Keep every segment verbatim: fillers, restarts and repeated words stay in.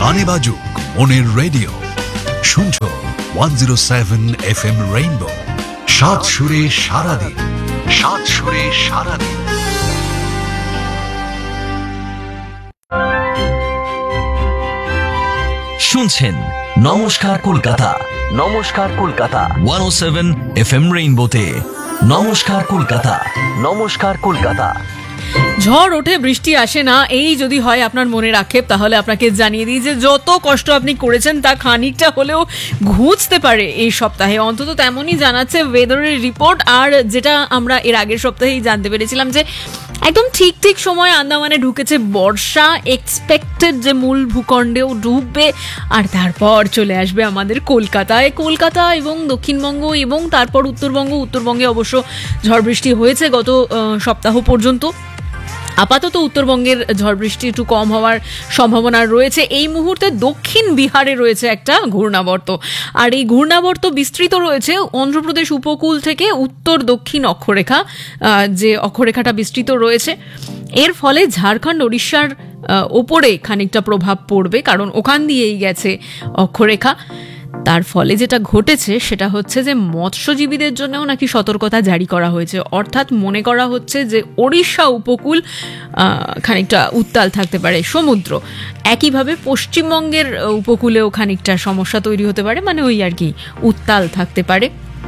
গানে বাজুক মনের রেডিও, শুনছো one zero seven F M rainbow. সাত সুরে সারাদিন, সাত সুরে সারাদিন। শুনছেন নমস্কার কলকাতা, নমস্কার কলকাতা ওয়ান ও সেভেন এফ এম রেইনবোতে। নমস্কার কলকাতা, নমস্কার কলকাতা। ঝড় ওঠে বৃষ্টি আসে না, এই যদি হয় আপনার মনের আক্ষেপ, তাহলে আপনাকে জানিয়ে দিই যে যত কষ্ট আপনি করেছেন তা খানিকটা হলেও ঘুচতে পারে এই সপ্তাহে, অন্তত তেমনই জানাচ্ছে ওয়েদারের রিপোর্ট। আর যেটা আমরা এর আগের সপ্তাহেই জানতে পেরেছিলাম যে একদম ঠিক ঠিক সময় আন্দামানে ঢুকেছে বর্ষা, এক্সপেক্টেড যে মূল ভূখণ্ডেও ঢুকবে আর তারপর চলে আসবে আমাদের কলকাতায়। কলকাতা এবং দক্ষিণবঙ্গ এবং তারপর উত্তরবঙ্গ, উত্তরবঙ্গে অবশ্য ঝড় বৃষ্টি হয়েছে গত সপ্তাহ পর্যন্ত। আপাতত উত্তরবঙ্গের ঝড় বৃষ্টি একটু কম হওয়ার সম্ভাবনা রয়েছে। এই মুহূর্তে দক্ষিণ বিহারে রয়েছে একটা ঘূর্ণাবর্ত, আর এই ঘূর্ণাবর্ত বিস্তৃত রয়েছে অন্ধ্রপ্রদেশ উপকূল থেকে উত্তর দক্ষিণ অক্ষরেখা, যে অক্ষরেখাটা বিস্তৃত রয়েছে। এর ফলে ঝাড়খণ্ড ওড়িশার ওপরে খানিকটা প্রভাব পড়বে, কারণ ওখান দিয়েই গেছে অক্ষরেখা। তার ফলে যেটা ঘটেছে সেটা হচ্ছে যে মৎস্যজীবীদের জন্যও নাকি সতর্কতা জারি করা হয়েছে, অর্থাৎ মনে করা হচ্ছে যে ওড়িশা উপকূল খানিকটা উত্তাল থাকতে পারে, সমুদ্র। একইভাবে পশ্চিমবঙ্গের উপকূলেও খানিকটা সমস্যা তৈরি হতে পারে, মানে ওই আর কি উত্তাল থাকতে পারে।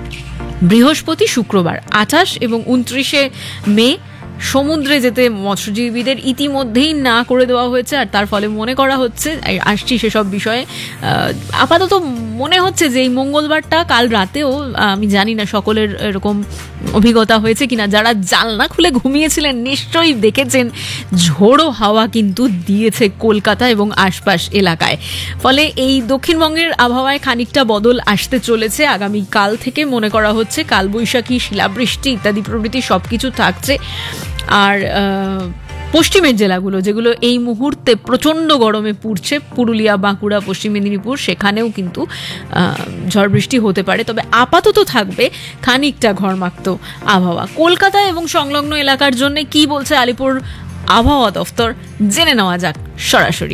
বৃহস্পতি শুক্রবার আঠাশ এবং উনত্রিশে মে সমুদ্রে যেতে মৎস্যজীবীদের ইতিমধ্যেই না করে দেওয়া হয়েছে, আর তার ফলে মনে করা হচ্ছে, আসছি সেসব বিষয়ে, আপাতত মনে হচ্ছে যে এই মঙ্গলবারটা, কাল রাতেও আমি জানি না সকলের এরকম অভিজ্ঞতা হয়েছে কিনা, যারা জানলা খুলে ঘুমিয়েছিলেন নিশ্চয়ই দেখেছেন ঝোড়ো হাওয়া কিন্তু দিয়েছে কলকাতা এবং আশপাশ এলাকায়। ফলে এই দক্ষিণবঙ্গের আবহাওয়ায় খানিকটা বদল আসতে চলেছে আগামী কাল থেকে। মনে করা হচ্ছে কালবৈশাখী, শিলাবৃষ্টি ইত্যাদি প্রভৃতি সবকিছু থাকছে। আর পশ্চিমের জেলাগুলো যেগুলো এই মুহূর্তে প্রচণ্ড গরমে পুড়ছে, পুরুলিয়া, বাঁকুড়া, পশ্চিম মেদিনীপুর, সেখানেও কিন্তু ঝড় বৃষ্টি হতে পারে। তবে আপাতত থাকবে খানিকটা ঘরমাক্ত আবহাওয়া। কলকাতা এবং সংলগ্ন এলাকার জন্য কি বলছে আলিপুর আবহাওয়া দফতর, জেনে নেওয়া যাক সরাসরি।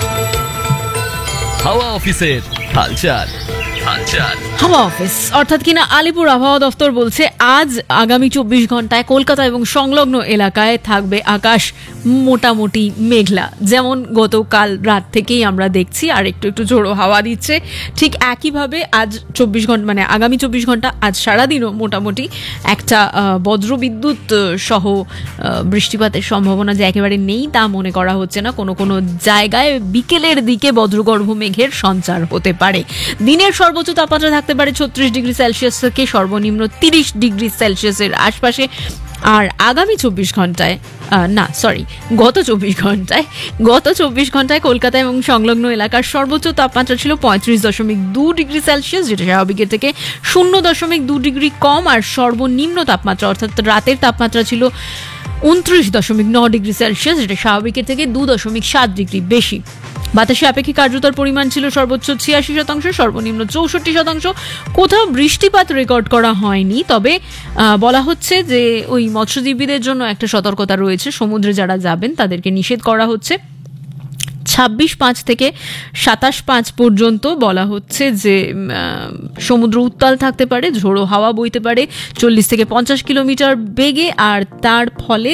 হাওয়া অফিসের হালচাল। হাওয়া অফিস অর্থাৎ কিনা আলিপুর আবহাওয়া দফতর বলছে আজ আগামী চব্বিশ ঘন্টায় কলকাতা এবং সংলগ্ন এলাকায় থাকবে আকাশ মোটামুটি মেঘলা, যেমন গতকাল রাত থেকেই আমরা দেখছি, আর একটু একটু ঝোড়ো হাওয়া দিচ্ছে। ঠিক একইভাবে আজ চব্বিশ ঘন্টা মানে আগামী চব্বিশ ঘন্টা আজ সারাদিনও মোটামুটি একটা বজ্রবিদ্যুৎ সহ বৃষ্টিপাতের সম্ভাবনা যে একেবারে নেই তা মনে করা হচ্ছে না। কোনো কোনো জায়গায় বিকেলের দিকে বজ্রগর্ভ মেঘের সঞ্চার হতে পারে। দিনের সর্বোচ্চ তাপমাত্রা থাকতে পারে ছত্রিশ ডিগ্রি সেলসিয়াস থেকে সর্বনিম্ন তিরিশ ডিগ্রি সেলসিয়াসের আশপাশে। আর আগামী চব্বিশ ঘন্টায় না সরি গত চব্বিশ ঘন্টায় গত চব্বিশ ঘন্টায় কলকাতা এবং সংলগ্ন এলাকার সর্বোচ্চ তাপমাত্রা ছিল পঁয়ত্রিশ দশমিক দু ডিগ্রি সেলসিয়াস, যেটা স্বাভাবিকের থেকে শূন্য দশমিক দু ডিগ্রি কম। আর সর্বনিম্ন তাপমাত্রা অর্থাৎ রাতের তাপমাত্রা ছিল উনত্রিশ দশমিক ন ডিগ্রি সেলসিয়াস, যেটা স্বাভাবিকের থেকে দু দশমিক সাত ডিগ্রি বেশি। বাতাসে আপেক্ষিক আর্দ্রতার পরিমাণ ছিল সর্বোচ্চ ছিয়াশি শতাংশ, সর্বনিম্ন চৌষট্টি শতাংশ। কোথাও বৃষ্টিপাত রেকর্ড করা হয়নি, তবে বলা হচ্ছে যে ওই মৎস্যজীবীদের জন্য একটা সতর্কতা রয়েছে। সমুদ্রে যারা যাবেন তাদেরকে নিষেধ করা হচ্ছে। ছাব্বিশ পাঁচ থেকে সাতাশ পাঁচ পর্যন্ত বলা হচ্ছে যে সমুদ্র উত্তাল থাকতে পারে, ঝোড়ো হাওয়া বইতে পারে চল্লিশ থেকে পঞ্চাশ কিলোমিটার বেগে। আর তার ফলে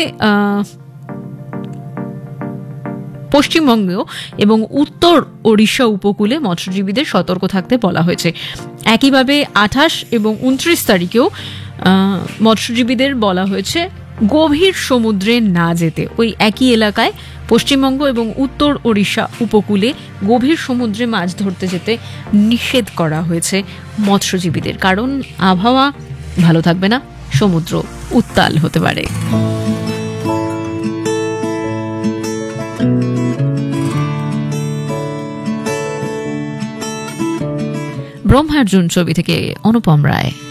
পশ্চিমবঙ্গেও এবং উত্তর ওড়িশা উপকূলে মৎস্যজীবীদের সতর্ক থাকতে বলা হয়েছে। একইভাবে আঠাশ এবং উনত্রিশ তারিখেও মৎস্যজীবীদের বলা হয়েছে গভীর সমুদ্রে না যেতে। ওই একই এলাকায় পশ্চিমবঙ্গ এবং উত্তর ওড়িশা উপকূলে গভীর সমুদ্রে মাছ ধরতে যেতে নিষেধ করা হয়েছে মৎস্যজীবীদের, কারণ আবহাওয়া ভালো থাকবে না, সমুদ্র উত্তাল হতে পারে। ব্রহ্মার্জুন ছবি থেকে অনুপম রায়।